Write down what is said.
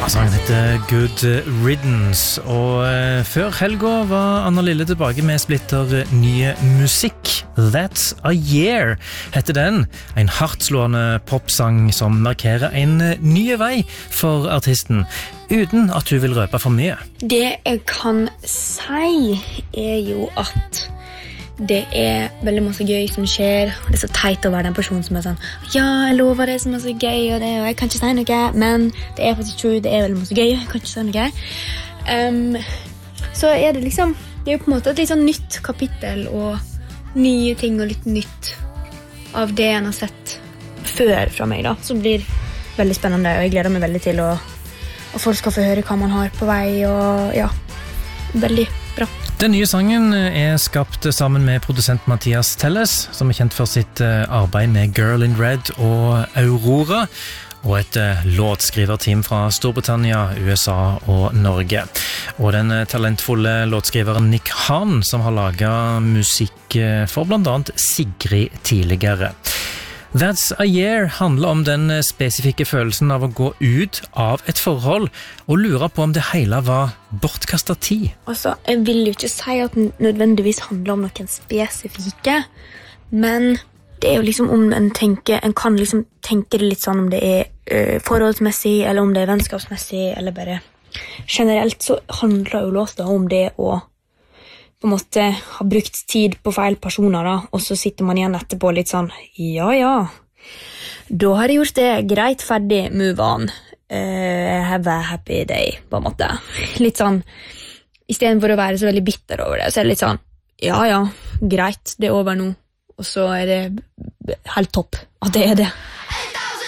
Sangen heter Good Riddance, og før helga var Anna Lille tilbake med splitter nye musikk. That's a Year heter den, en hardtslående popsang som markerer en ny vei for artisten, uten at hun vil røpe for mye. Det jeg kan si jo at det veldig masse gøy som skjer. Det så teit å være den personen som sånn ja, jeg lover det som så gøy og jeg kan ikke si noe, men det faktisk true, det veldig masse gøy, jeg kan ikke si noe. Så det liksom, det jo på en måte et litt sånn nytt kapittel og nye ting og litt nytt av det jeg har sett før fra meg da, som blir veldig spennende, og jeg gleder meg veldig til at folk skal få høre hva man har på vei, og ja, veldig bra. Den nye sangen skapt sammen med produsent Mathias Telles, som kjent for sitt arbeid med Girl in Red og Aurora, og et låtskriverteam fra Storbritannia, USA og Norge. Og den talentfulle låtskriveren Nick Hahn, som har laget musikk for blant annet Sigrid tidligere. That's a Year handler om den spesifikke følelsen av å gå ut av et forhold og lure på om det hele var bortkastet tid. Altså, jeg vil jo ikke si at den nødvendigvis handler om noen spesifikke, men det jo liksom om en kan liksom tenke det litt sånn om det forholdsmessig, eller om det vennskapsmessig, eller bare generelt så handler jo låta om det å på en måte har brukt tid på feil personer da, og så sitter man igjen etterpå litt sånn, ja, da har jeg gjort det, greit, ferdig, move on, have a happy day, på en måte. Litt sånn, i stedet for å være så veldig bitter over det, så det litt sånn, ja, greit, det over nå, og så det helt topp at det det.